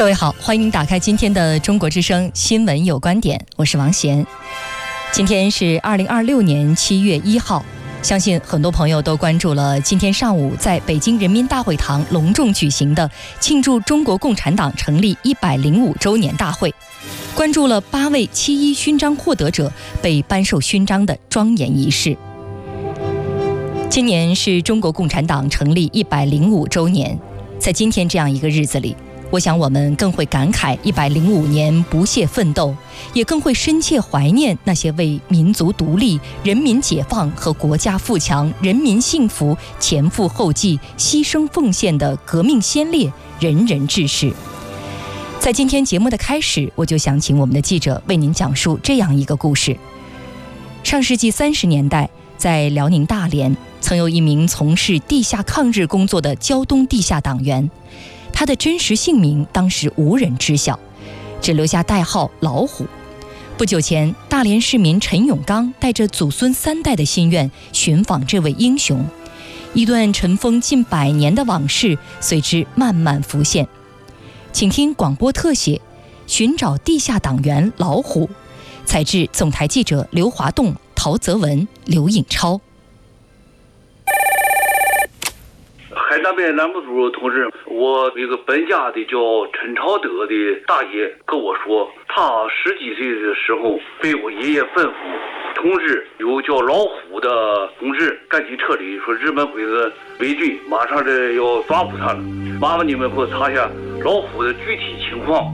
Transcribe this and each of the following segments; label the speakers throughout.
Speaker 1: 各位好，欢迎打开今天的中国之声新闻有观点，我是王贤。今天是2026年7月1号，相信很多朋友都关注了今天上午在北京人民大会堂隆重举行的庆祝中国共产党成立105周年大会，关注了8位7·1勋章获得者被颁授勋章的庄严仪式。今年是中国共产党成立105周年，在今天这样一个日子里，我想我们更会感慨105年不懈奋斗，也更会深切怀念那些为民族独立、人民解放和国家富强、人民幸福前赴后继、牺牲奉献的革命先烈、仁人志士。在今天节目的开始，我就想请我们的记者为您讲述这样一个故事。上世纪30年代，在辽宁大连，曾有一名从事地下抗日工作的胶东地下党员，他的真实姓名当时无人知晓，只留下代号老虎。不久前，大连市民陈永刚带着祖孙3代的心愿寻访这位英雄，一段尘封近100年的往事随之慢慢浮现。请听广播特写，寻找地下党员老虎，采自总台记者刘华栋、陶泽文、刘颖超。
Speaker 2: 海南边南部组同志，我一个本家的叫陈朝德的大爷跟我说，他10几岁的时候被我爷爷吩咐，同志有叫老虎的同志赶紧撤离，说日本鬼子围追，马上这要抓捕他了，麻烦你们给我查一下老虎的具体情况。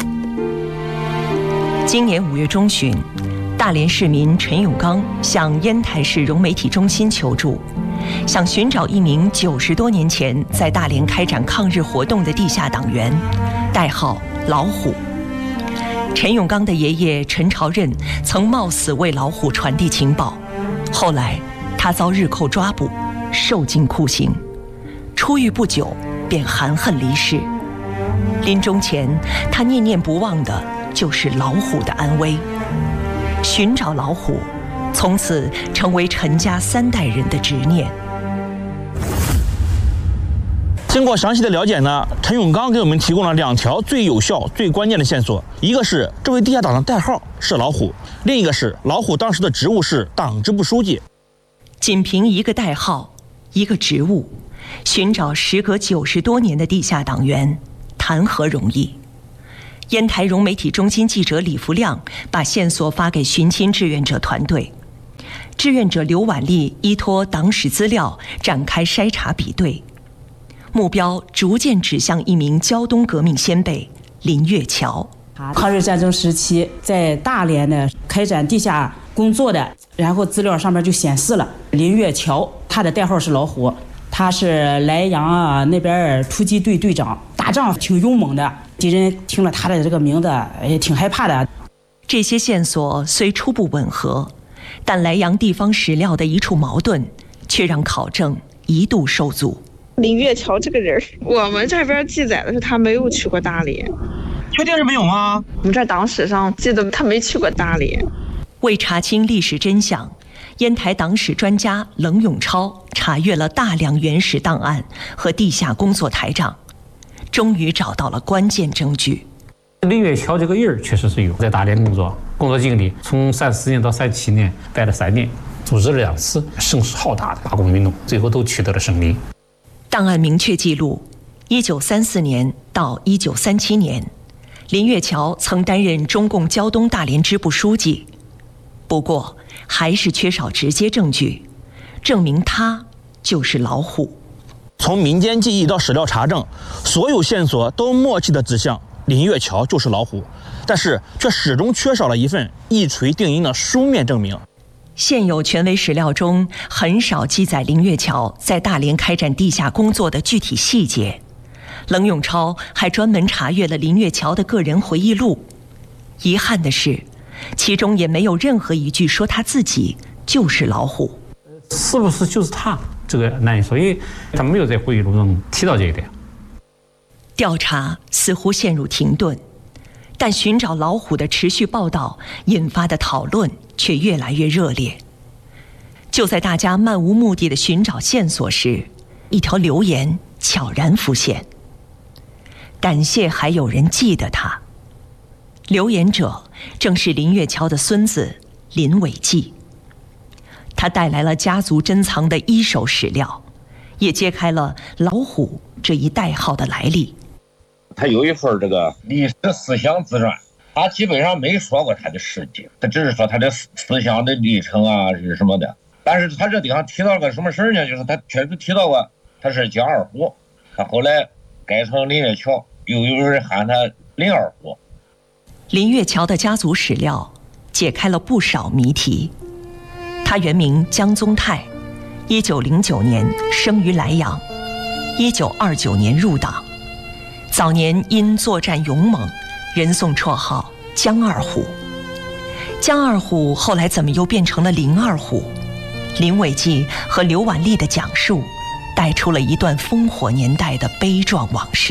Speaker 3: 今年5月中旬，大连市民陈永刚向烟台市融媒体中心求助，想寻找一名90多年前在大连开展抗日活动的地下党员，代号老虎。陈永刚的爷爷陈朝任曾冒死为老虎传递情报，后来他遭日寇抓捕，受尽酷刑，出狱不久便含恨离世。临终前，他念念不忘的就是老虎的安危。寻找老虎从此成为陈家3代人的执念。
Speaker 4: 经过详细的了解呢，陈永刚给我们提供了2条最有效、最关键的线索。一个是这位地下党的代号是老虎，另一个是老虎当时的职务是党支部书记。
Speaker 3: 仅凭一个代号、一个职务，寻找时隔90多年的地下党员，谈何容易？烟台融媒体中心记者李福亮把线索发给寻亲志愿者团队，志愿者刘婉丽依托党史资料展开筛查比对，目标逐渐指向一名胶东革命先辈林月桥。
Speaker 5: 抗日战争时期在大连呢开展地下工作的，然后资料上面就显示了林月桥，他的代号是老虎，他是莱阳那边突击队队长，打仗挺勇猛的，敌人听了他的这个名字也挺害怕的。
Speaker 3: 这些线索虽初步吻合，但莱阳地方史料的一处矛盾却让考证一度受阻。
Speaker 6: 林月桥这个人，我们这边记载的是他没有去过大连。
Speaker 4: 确定是没有吗？
Speaker 6: 我们这党史上记得他没去过大连。
Speaker 3: 为查清历史真相，烟台党史专家冷永超查阅了大量原始档案和地下工作台账，终于找到了关键证据。
Speaker 7: 林月桥这个人确实是有在大连工作经历，从34年到37年待了3年，组织了2次声势浩大的罢工运动，最后都取得了胜利。
Speaker 3: 档案明确记录，1934年到1937年，林月桥曾担任中共胶东大连支部书记，不过还是缺少直接证据，证明他就是老虎。
Speaker 4: 从民间记忆到史料查证，所有线索都默契地指向林月桥就是老虎，但是却始终缺少了一份一锤定音的书面证明。
Speaker 3: 现有权威史料中很少记载林月桥在大连开展地下工作的具体细节。冷永超还专门查阅了林月桥的个人回忆录，遗憾的是，其中也没有任何一句说他自己就是老虎。
Speaker 7: 是不是就是他？这个难以说，因为他没有在回忆录中提到这一点。
Speaker 3: 调查似乎陷入停顿，但寻找老虎的持续报道引发的讨论却越来越热烈。就在大家漫无目的的寻找线索时，一条留言悄然浮现。 感谢还有人记得他。留言者正是林月桥的孙子林伟季。他带来了家族珍藏的一手史料，也揭开了老虎这一代号的来历。
Speaker 8: 他有一份这个历史思想自传，他基本上没说过他的事迹，他只是说他的思想的历程啊是什么的。但是他这地方提到个什么事呢？就是他确实提到过他是江二虎，他后来改成林月桥，又有人喊他林二虎。
Speaker 3: 林月桥的家族史料解开了不少谜题。他原名江宗泰，1909年生于莱阳，1929年入党。早年因作战勇猛，人送绰号江二虎。江二虎后来怎么又变成了林二虎？林伟季和刘婉丽的讲述，带出了一段烽火年代的悲壮往事。